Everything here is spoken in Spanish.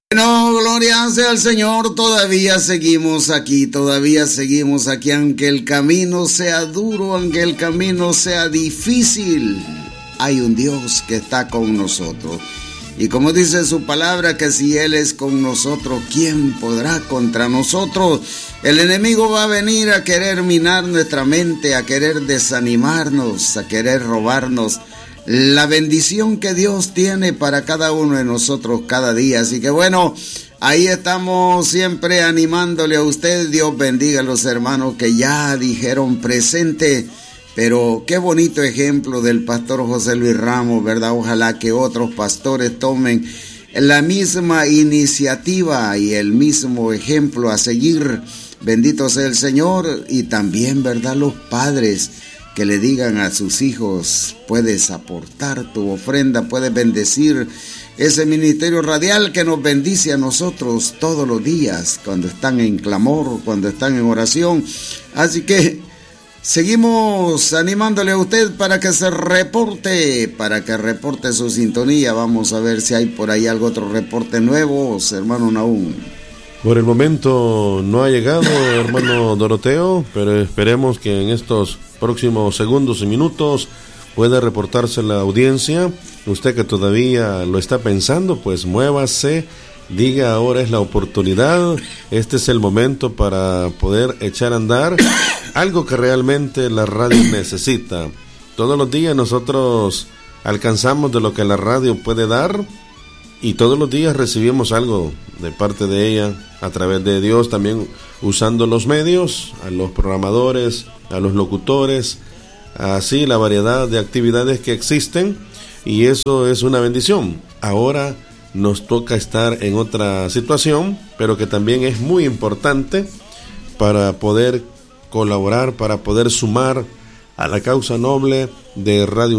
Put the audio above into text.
No, gloria sea al Señor, todavía seguimos aquí, aunque el camino sea duro, aunque el camino sea difícil, hay un Dios que está con nosotros. Y como dice su palabra, que si Él es con nosotros, ¿quién podrá contra nosotros? El enemigo va a venir a querer minar nuestra mente, a querer desanimarnos, a querer robarnos la bendición que Dios tiene para cada uno de nosotros cada día. Así que bueno, ahí estamos siempre animándole a usted. Dios bendiga a los hermanos que ya dijeron presente. Pero qué bonito ejemplo del pastor José Luis Ramos, ¿verdad? Ojalá que otros pastores tomen la misma iniciativa y el mismo ejemplo a seguir. Bendito sea el Señor. Y también, ¿verdad?, los padres que le digan a sus hijos: puedes aportar tu ofrenda, puedes bendecir ese ministerio radial que nos bendice a nosotros todos los días, cuando están en clamor, cuando están en oración. Así que seguimos animándole a usted para que se reporte, para que reporte su sintonía. Vamos a ver si hay por ahí algún otro reporte nuevo, hermano Nahum. Por el momento no ha llegado, hermano Doroteo, pero esperemos que en estos próximos segundos y minutos pueda reportarse la audiencia. Usted que todavía lo está pensando, pues muévase, diga: ahora es la oportunidad, este es el momento para poder echar a andar algo que realmente la radio necesita. Todos los días nosotros alcanzamos de lo que la radio puede dar, y todos los días recibimos algo de parte de ella a través de Dios, también usando los medios, a los programadores, a los locutores, así la variedad de actividades que existen, y eso es una bendición. Ahora nos toca estar en otra situación, pero que también es muy importante para poder colaborar, para poder sumar a la causa noble de Radio